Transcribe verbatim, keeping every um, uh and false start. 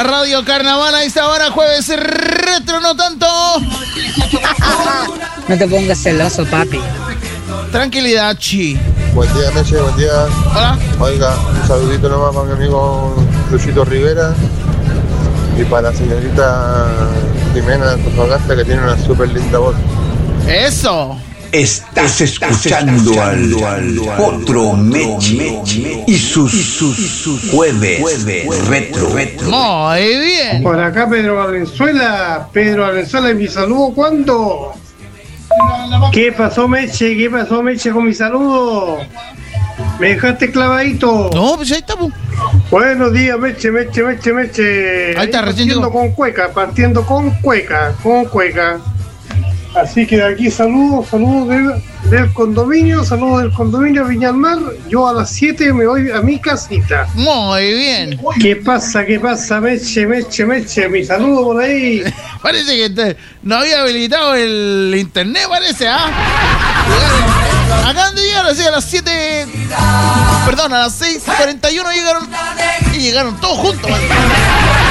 la radio Carnaval a esta hora, jueves retro, no tanto. No te pongas celoso, papi. Tranquilidad, chi. Buen día, Meche, buen día. Hola. Oiga, un saludito nomás para mi amigo Luchito Rivera y para la señorita Jimena Antofagasta, que tiene una súper linda voz. Eso. Estás escuchando al, al Potro Meche y sus, sus, sus jueves, jueves retro, retro. Muy bien. Por acá Pedro Valenzuela. Pedro Valenzuela, ¿y mi saludo cuándo? ¿Qué pasó, Meche? ¿Qué pasó, Meche, con mi saludo? ¿Me dejaste clavadito? No, pues ahí estamos. Buenos días, Meche, Meche, Meche, Meche. Ahí está, recién partiendo llegó. con cueca, partiendo con cueca, con cueca. Así que de aquí saludos, saludos del, del condominio, saludos del condominio Viñalmar. Yo a las siete me voy a mi casita. Muy bien. ¿Qué pasa, qué pasa, Meche, Meche, Meche? Mi saludo por ahí. Parece que te- no había habilitado el internet, parece, ¿ah? Acaban de llegar así a las siete. Perdón, a las seis cuarenta y uno llegaron. Y llegaron todos juntos.